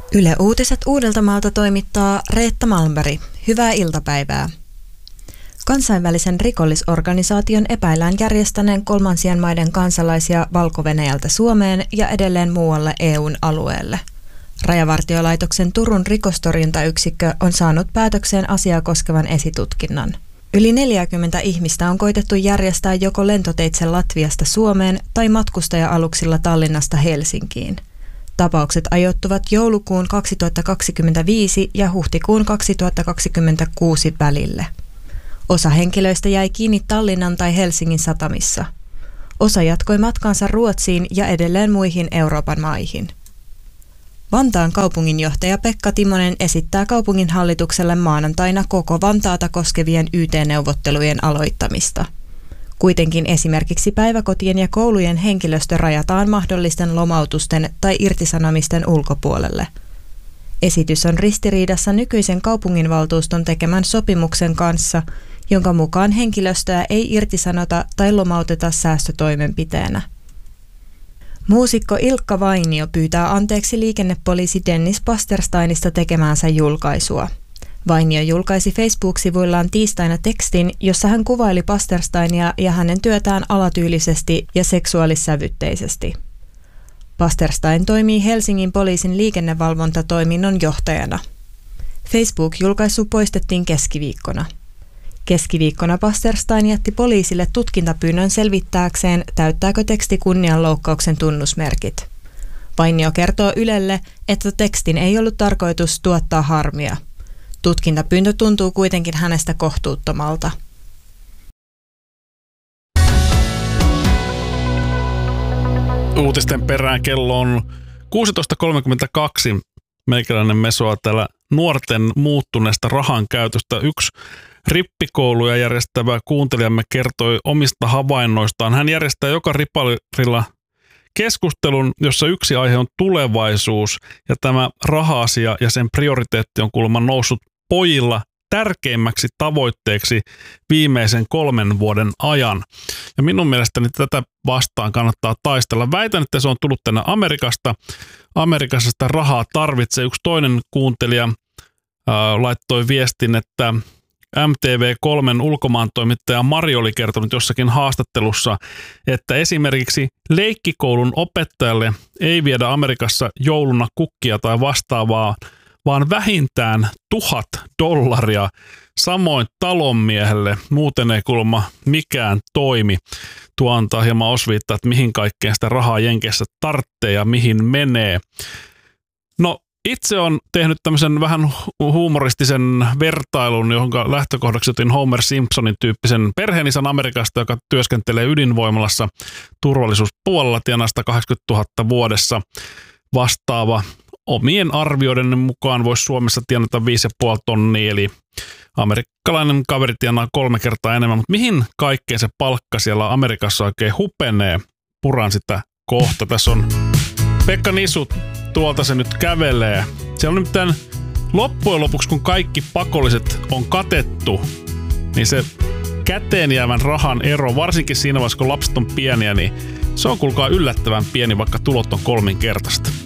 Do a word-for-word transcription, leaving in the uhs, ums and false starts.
Yle Uutiset Uudeltamaalta toimittaa Reetta Malmberg. Hyvää iltapäivää. Kansainvälisen rikollisorganisaation epäillään järjestäneen kolmansien maiden kansalaisia Valko-Venäjältä Suomeen ja edelleen muualle E U:n alueelle. Rajavartiolaitoksen Turun rikostorjuntayksikkö on saanut päätökseen asiaa koskevan esitutkinnan. Yli neljäkymmentä ihmistä on koitettu järjestää joko lentoteitse Latviasta Suomeen tai matkustaja-aluksilla Tallinnasta Helsinkiin. Tapaukset ajoittuvat joulukuun kaksituhattakaksikymmentäviisi ja huhtikuun kaksituhattakaksikymmentäkuusi välille. Osa henkilöistä jäi kiinni Tallinnan tai Helsingin satamissa. Osa jatkoi matkaansa Ruotsiin ja edelleen muihin Euroopan maihin. Vantaan kaupunginjohtaja Pekka Timonen esittää kaupunginhallitukselle maanantaina koko Vantaata koskevien Y T-neuvottelujen aloittamista. Kuitenkin esimerkiksi päiväkotien ja koulujen henkilöstö rajataan mahdollisten lomautusten tai irtisanomisten ulkopuolelle. Esitys on ristiriidassa nykyisen kaupunginvaltuuston tekemän sopimuksen kanssa, jonka mukaan henkilöstöä ei irtisanota tai lomauteta säästötoimenpiteenä. Muusikko Ilkka Vainio pyytää anteeksi liikennepoliisi Dennis Pastersteinista tekemäänsä julkaisua. Vainio julkaisi Facebook-sivuillaan tiistaina tekstin, jossa hän kuvaili Pastersteinia ja hänen työtään alatyylisesti ja seksuaalissävytteisesti. Pasterstein toimii Helsingin poliisin liikennevalvontatoiminnon johtajana. Facebook-julkaisu poistettiin keskiviikkona. Keskiviikkona Pasterstein jätti poliisille tutkintapyynnön selvittääkseen, täyttääkö teksti kunnianloukkauksen tunnusmerkit. Vainio kertoo Ylelle, että tekstin ei ollut tarkoitus tuottaa harmia. Tutkintapyyntö tuntuu kuitenkin hänestä kohtuuttomalta. Uutisten perään kello on kuusitoista kolmekymmentäkaksi. Meikäläinen mesoa täällä nuorten muuttuneesta rahan käytöstä. Yksi rippikouluja järjestävä kuuntelijamme kertoi omista havainnoistaan. Hän järjestää joka ripparilla keskustelun, jossa yksi aihe on tulevaisuus ja tämä raha-asia ja sen prioriteetti on kuulemma noussut pojilla tärkeimmäksi tavoitteeksi viimeisen kolmen vuoden ajan. Ja minun mielestäni tätä vastaan kannattaa taistella. Väitän, että se on tullut tänne Amerikasta. Amerikassa sitä rahaa tarvitsee. Yksi toinen kuuntelija ää, laittoi viestin, että M T V kolme ulkomaantoimittaja Mari oli kertonut jossakin haastattelussa, että esimerkiksi leikkikoulun opettajalle ei viedä Amerikassa jouluna kukkia tai vastaavaa, vaan vähintään tuhat dollaria. Samoin talonmiehelle, muuten ei kuulemma mikään toimi. Tuo antaa hieman osviittaa, että mihin kaikkeen sitä rahaa Jenkeissä tarvitsee ja mihin menee. No, itse on tehnyt tämmöisen vähän huumoristisen vertailun, johon lähtökohdaksi otin Homer Simpsonin tyyppisen perheenisän Amerikasta, joka työskentelee ydinvoimalassa turvallisuuspuolella, tienaa sata kahdeksankymmentätuhatta vuodessa. Vastaava omien arvioiden mukaan voisi Suomessa tienata viisi pilkku viisi tonnia, eli amerikkalainen kaveri tienaa kolme kertaa enemmän. Mutta mihin kaikkeen se palkka siellä Amerikassa oikein hupenee? Puran sitä kohta. Tässä on Pekka Nisut, tuolta se nyt kävelee. Siellä on nimittäin loppujen lopuksi, kun kaikki pakolliset on katettu, niin se käteen jäävän rahan ero, varsinkin siinä vaiheessa, kun lapset on pieniä, niin se on kuulkaa yllättävän pieni, vaikka tulot on kolminkertaista.